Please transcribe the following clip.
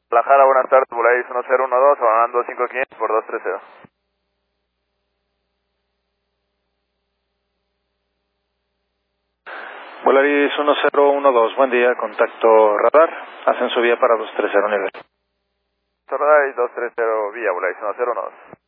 Guadalajara, buenas tardes, Volaris 1012, abandonando 2500 por 230. Volaris 1012, buen día, contacto radar, ascenso vía para 230 nivel. Radar 230 vía, Volaris 1012.